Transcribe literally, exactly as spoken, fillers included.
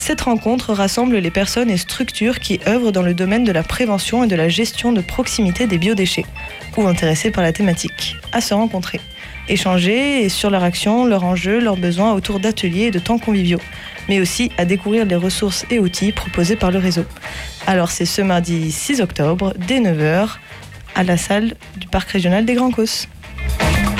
Cette rencontre rassemble les personnes et structures qui œuvrent dans le domaine de la prévention et de la gestion de proximité des biodéchets ou intéressés par la thématique, à se rencontrer, échanger sur leur action, leurs enjeux, leurs besoins autour d'ateliers et de temps conviviaux, mais aussi à découvrir les ressources et outils proposés par le réseau. Alors c'est ce mardi six octobre, dès neuf heures, à la salle du Parc régional des Grands Causses.